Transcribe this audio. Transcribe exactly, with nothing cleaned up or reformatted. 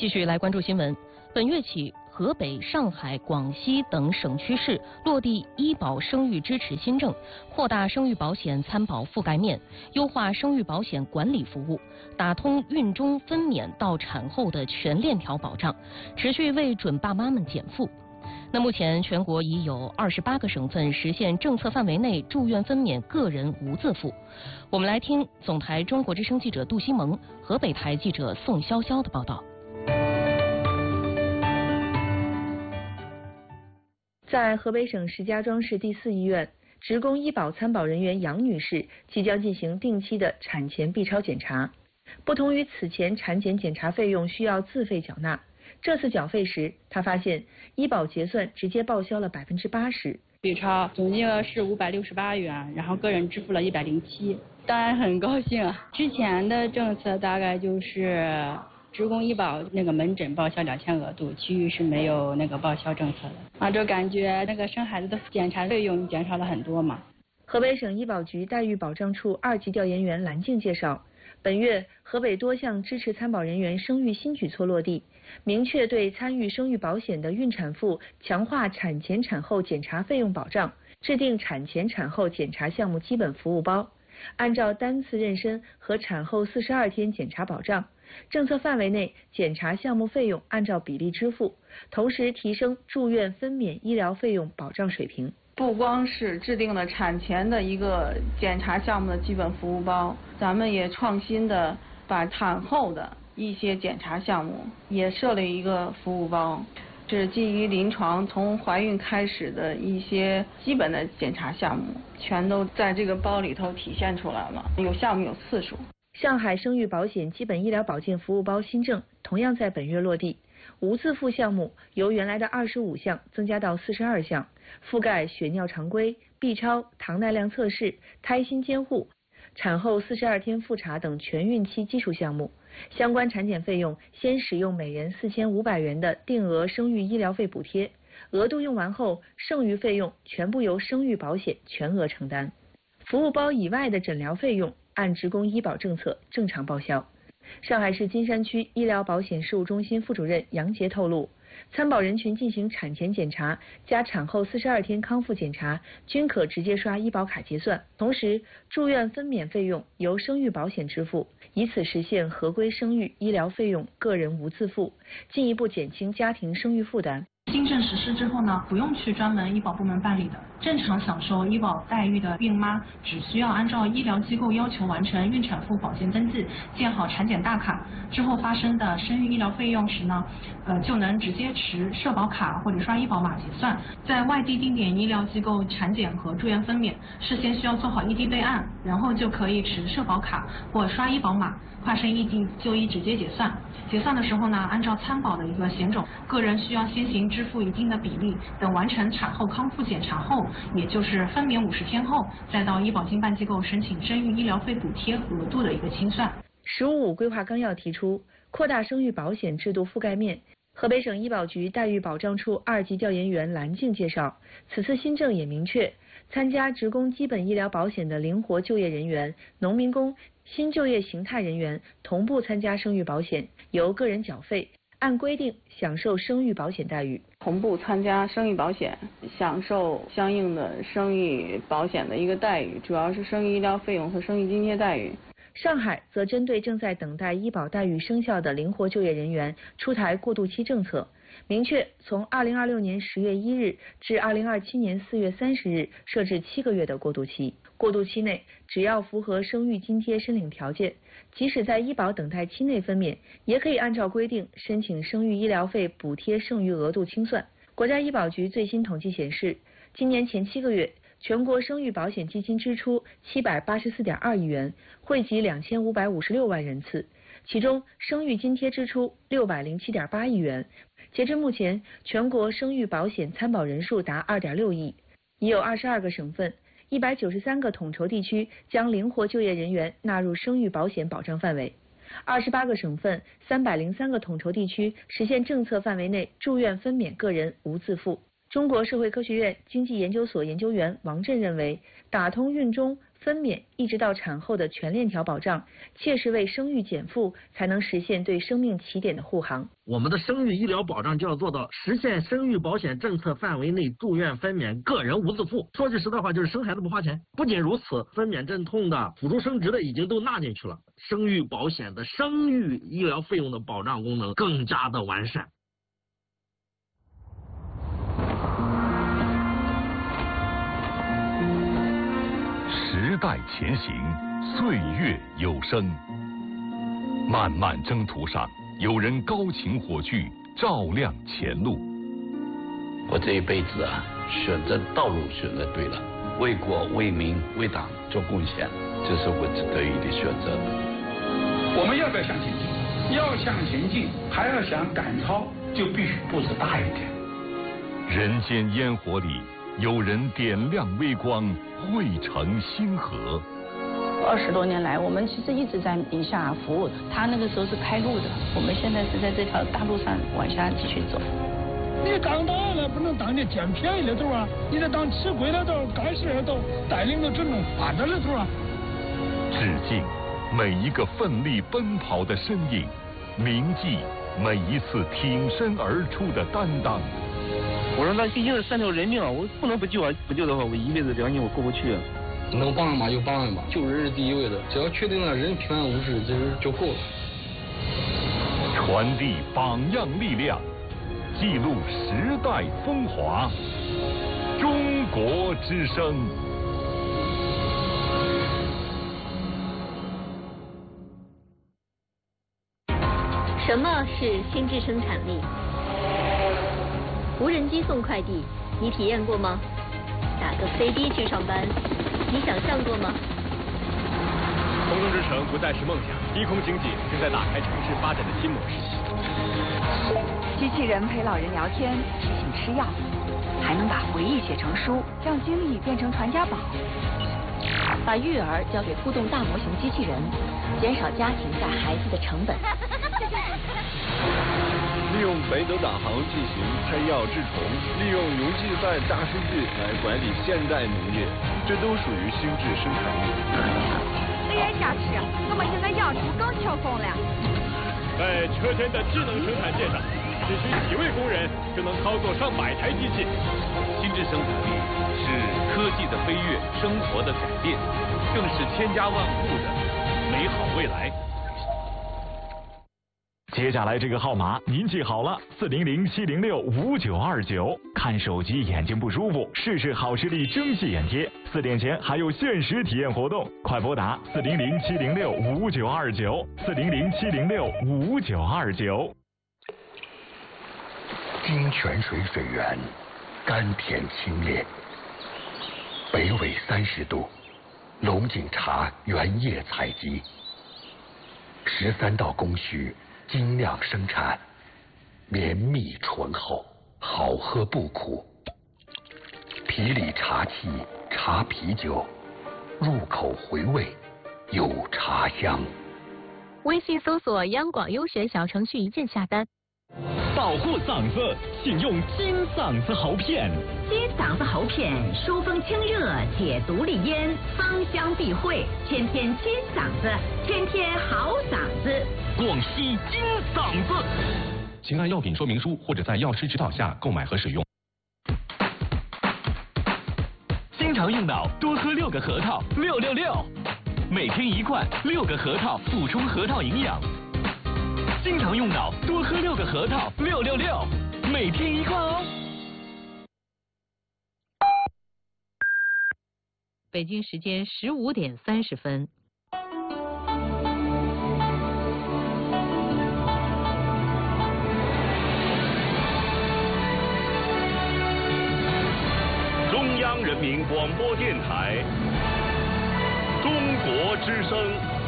继续来关注新闻。本月起，河北、上海、广西等省区市落地医保生育支持新政，扩大生育保险参保覆盖面，优化生育保险管理服务，打通孕中分娩到产后的全链条保障，持续为准爸妈们减负。那目前全国已有二十八个省份实现政策范围内住院分娩个人无自付。我们来听总台中国之声记者杜西萌、河北台记者宋潇潇的报道。 在河北省石家庄市第四医院，职工医保参保人员杨女士即将进行定期的产前 B 超检查。不同于此前产检检查费用需要自费缴纳，这次缴费时，她发现医保结算直接报销了百分之八十。 B 超总金额是五百六十八元，然后个人支付了一百零七，当然很高兴啊。之前的政策大概就是职工医保那个门诊报销两千额度，其余是没有那个报销政策的啊，就感觉那个生孩子的检查费用减少了很多嘛。 河北省医保局待遇保障处二级调研员蓝静介绍，本月河北多项支持参保人员生育新举措落地，明确对参与生育保险的孕产妇强化产前产后检查费用保障，制定产前产后检查项目基本服务包，按照单次妊娠和产后四十二天检查保障，政策范围内检查项目费用按照比例支付，同时提升住院分娩医疗费用保障水平。 不光是制定了产前的一个检查项目的基本服务包，咱们也创新的把产后的一些检查项目也设了一个服务包，是基于临床从怀孕开始的一些基本的检查项目，全都在这个包里头体现出来了，有项目有次数。 上海生育保险基本医疗保健服务包新政同样在本月落地，无自付项目由原来的二十五项增加到四十二项，覆盖血尿常规、B 超、糖耐量测试、胎心监护、产后四十二天复查等全孕期基础项目。相关产检费用先使用每人四千五百元的定额生育医疗费补贴，额度用完后，剩余费用全部由生育保险全额承担。服务包以外的诊疗费用按职工医保政策正常报销。上海市金山区医疗保险事务中心副主任杨杰透露，参保人群进行产前检查加产后四十二天康复检查均可直接刷医保卡结算，同时住院分娩费用由生育保险支付，以此实现合规生育医疗费用个人无自付，进一步减轻家庭生育负担。 新政实施之后呢，不用去专门医保部门办理的，正常享受医保待遇的孕妈，只需要按照医疗机构要求完成孕产妇保健登记，建好产检大卡，之后发生的生育医疗费用时呢，呃，就能直接持社保卡或者刷医保码结算。在外地定点医疗机构产检和住院分娩，事先需要做好异地备案，然后就可以持社保卡或刷医保码，跨省异地就医直接结算。结算的时候呢，按照参保的一个险种，个人需要先行支付一定的比例，等完成产后康复检查后，也就是分娩五十天后，再到医保经办机构申请生育医疗费补贴额度的一个清算。 十五五规划纲要提出扩大生育保险制度覆盖面。河北省医保局待遇保障处二级调研员蓝静介绍，此次新政也明确，参加职工基本医疗保险的灵活就业人员、农民工、新就业形态人员同步参加生育保险，由个人缴费，按规定享受生育保险待遇。 同步参加生育保险，享受相应的生育保险的一个待遇，主要是生育医疗费用和生育津贴待遇。 上海则针对正在等待医保待遇生效的灵活就业人员出台过渡期政策，明确从二零二六年十月一日至二零二七年四月三十日设置七个月的过渡期。过渡期内，只要符合生育津贴申领条件，即使在医保等待期内分娩，也可以按照规定申请生育医疗费补贴剩余额度清算。国家医保局最新统计显示，今年前七个月，全国生育保险基金支出七百八十四点二亿元，惠及两千五百五十六万人次，其中生育津贴支出六百零七点八亿元。截至目前，全国生育保险参保人数达二点六亿，已有二十二个省份、一百九十三个统筹地区将灵活就业人员纳入生育保险保障范围。二十八个省份、三百零三个统筹地区实现政策范围内住院分娩个人无自付。中国社会科学院经济研究所研究员王震认为，打通孕中分娩一直到产后的全链条保障，切实为生育减负，才能实现对生命起点的护航。 我们的生育医疗保障就要做到实现生育保险政策范围内住院分娩个人无自付。说句实在话，就是生孩子不花钱。不仅如此，分娩阵痛的、辅助生殖的已经都纳进去了，生育保险的生育医疗费用的保障功能更加的完善。 时代前行，岁月有声。漫漫征途上，有人高擎火炬，照亮前路。 我这一辈子啊，选择道路选择对了，为国为民为党做贡献，这是我值得意的选择。 我们要不要向前进？要向前进，还要想赶超，就必须步子大一点。 人间烟火里，有人点亮微光，汇成星河。 二十多年来，我们其实一直在宁夏服务。他那个时候是开路的，我们现在是在这条大路上往下继续走。 你当导演了，不能当你捡便宜的头啊！你得当吃亏的头、干事的头，带领着整种发展的头啊！ 致敬每一个奋力奔跑的身影，铭记每一次挺身而出的担当。 我说那毕竟是三条人命啊，我不能不救啊！不救的话，我一辈子良心我过不去啊。 能帮嘛就帮吧，救人是第一位的，只要确定了人平安无事，这就够了。 传递榜样力量，记录时代风华，中国之声。 什么是心智生产力？无人机送快递，你体验过吗？打个飞的去上班，你想象过吗？ 空中之城不再是梦想，低空经济正在打开城市发展的新模式。 机器人陪老人聊天，提醒吃药，还能把回忆写成书，让经历变成传家宝。 把育儿交给互动大模型机器人，减少家庭带孩子的成本。 利用北斗导航进行拍药治虫，利用云计算大数据来管理现代农业，这都属于心智生产力。 虽然下吃，我们现在要出更跳空了。 在车间的智能生产线上，只需几位工人就能操作上百台机器。心智生产力是科技的飞跃，生活的改变，更是千家万户的美好未来。 接下来这个号码您记好了，四零零七零六五九二九。看手机眼睛不舒服，试试好视力蒸汽眼贴，四点前还有限时体验活动，快拨打四零零七零六五九二九，四零零七零六五九二九。 金泉水水源，甘甜清冽，北纬三十度，龙井茶原叶采集，十三道工序。精酿生产，绵密醇厚，好喝不苦。皮里茶气，茶啤酒，入口回味，有茶香。 微信搜索央广优选小程序一键下单。 保护嗓子，请用金嗓子喉片。 金嗓子喉片，疏风清热，解毒利咽，芳香避秽，天天金嗓子，天天好嗓子。 广西金嗓子，请按药品说明书或者在药师指导下购买和使用。经常用脑，多喝六个核桃，六六六，每天一罐，六个核桃补充核桃营养。经常用脑，多喝六个核桃，六六六，每天一罐哦。 北京时间十五点三十分。 中央人民广播电台，中国之声。